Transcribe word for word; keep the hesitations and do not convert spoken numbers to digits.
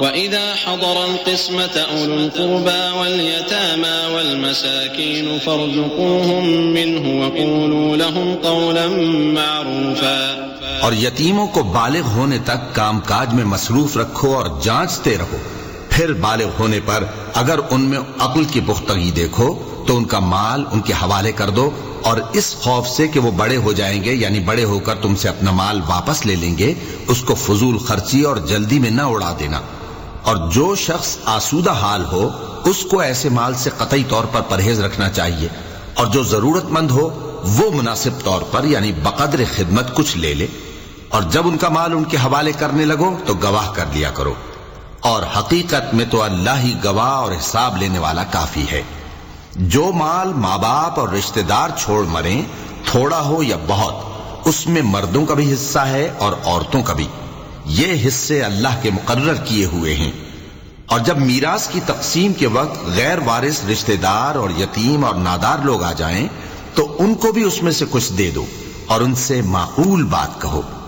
وَإِذَا حَضَرَ الْقِسْمَةَ أُولُو الْقُرْبَى وَالْيَتَامَى وَالْمَسَاكِينُ فَارْزُقُوهُم مِّنْهُ وَقُولُوا لَهُمْ قَوْلًا مَّعْرُوفًا، اور یتیموں کو بالغ ہونے تک کام کاج میں مصروف رکھو اور جانچتے رہو، پھر بالغ ہونے پر اگر ان میں عقل کی پختگی دیکھو تو ان کا مال ان کے حوالے کر دو، اور اس خوف سے کہ وہ بڑے ہو جائیں گے، یعنی بڑے ہو کر تم سے اپنا مال واپس لے لیں گے، اس کو فضول خرچی اور جلدی میں نہ اڑا دینا۔ اور جو شخص آسودہ حال ہو اس کو ایسے مال سے قطعی طور پر پرہیز رکھنا چاہیے، اور جو ضرورت مند ہو وہ مناسب طور پر یعنی بقدر خدمت کچھ لے لے، اور جب ان کا مال ان کے حوالے کرنے لگو تو گواہ کر لیا کرو، اور حقیقت میں تو اللہ ہی گواہ اور حساب لینے والا کافی ہے۔ جو مال ماں باپ اور رشتہ دار چھوڑ مریں، تھوڑا ہو یا بہت، اس میں مردوں کا بھی حصہ ہے اور عورتوں کا بھی، یہ حصے اللہ کے مقرر کیے ہوئے ہیں۔ اور جب میراث کی تقسیم کے وقت غیر وارث رشتہ دار اور یتیم اور نادار لوگ آ جائیں تو ان کو بھی اس میں سے کچھ دے دو، اور ان سے معقول بات کہو۔